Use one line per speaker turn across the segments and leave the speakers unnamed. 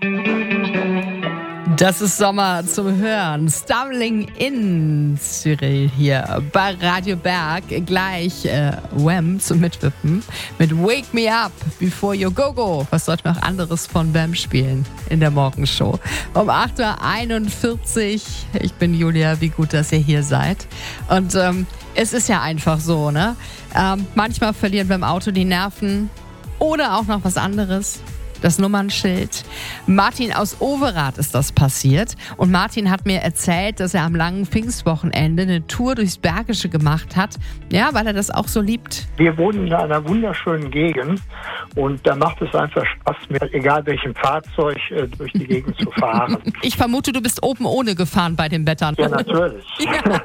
Das ist Sommer zum Hören. Stumbling in Cyril hier bei Radio Berg. Gleich Wham zum Mitwippen mit Wake Me Up Before You Go Go. Was sollte man auch anderes von Wham spielen in der Morgenshow? Um 8.41 Uhr. Ich bin Julia, wie gut, dass ihr hier seid. Und es ist ja einfach so, ne? Manchmal verlieren wir im Auto die Nerven oder auch noch was anderes. Das Nummernschild. Martin aus Overath ist das passiert. Und Martin hat mir erzählt, dass er am langen Pfingstwochenende eine Tour durchs Bergische gemacht hat. Ja, weil er das auch so liebt.
Wir wohnen in einer wunderschönen Gegend und da macht es einfach Spaß, mit egal welchem Fahrzeug durch die Gegend zu fahren.
Ich vermute, du bist oben ohne gefahren bei den Wettern.
Ja, natürlich.
Ja.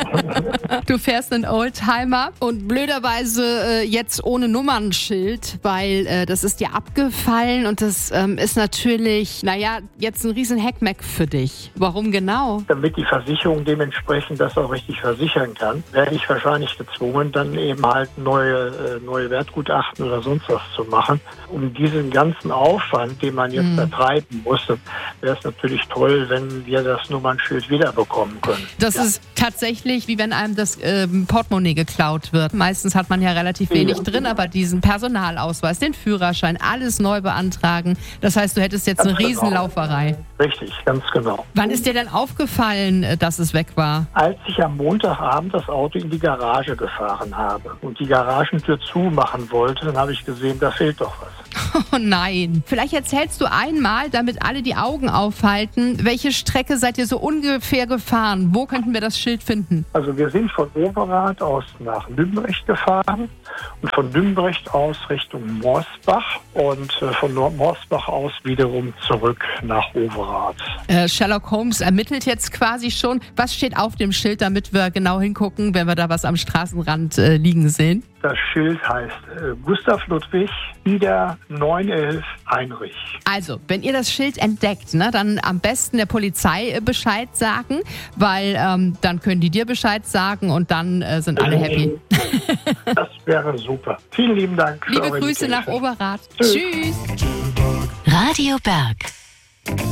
Du fährst einen Oldtimer und blöderweise jetzt ohne Nummernschild, weil das ist dir abgefallen. Und das ist natürlich, jetzt ein riesen Heckmeck für dich. Warum genau?
Damit die Versicherung dementsprechend das auch richtig versichern kann, werde ich wahrscheinlich gezwungen, dann eben halt neue Wertgutachten oder sonst was zu machen. Um diesen ganzen Aufwand, den man jetzt betreiben musste, wäre es natürlich toll, wenn wir das Nummernschild wiederbekommen können.
Das ist tatsächlich, wie wenn einem das Portemonnaie geklaut wird. Meistens hat man ja relativ wenig drin, aber diesen Personalausweis, den Führerschein, alles neu beantragen. Das heißt, du hättest jetzt eine Riesenlauferei.
Richtig, ganz genau.
Wann ist dir denn aufgefallen, dass es weg war?
Als ich am Montagabend das Auto in die Garage gefahren habe und die Garagentür zumachen wollte, dann habe ich gesehen, da fehlt doch was.
Oh nein. Vielleicht erzählst du einmal, damit alle die Augen aufhalten, welche Strecke seid ihr so ungefähr gefahren? Wo könnten wir das Schild finden?
Also wir sind von Overath aus nach Nümbrecht gefahren und von Nümbrecht aus Richtung Morsbach und von Morsbach aus wiederum zurück nach Overath.
Sherlock Holmes ermittelt jetzt quasi schon. Was steht auf dem Schild, damit wir genau hingucken, wenn wir da was am Straßenrand liegen sehen?
Das Schild heißt Gustav Ludwig, Ida 911 Heinrich.
Also, wenn ihr das Schild entdeckt, ne, dann am besten der Polizei Bescheid sagen, weil dann können die dir Bescheid sagen und dann sind alle happy.
Das wäre super. Vielen lieben Dank.
Liebe Grüße nach Overath. Tschüss.
Radio Berg.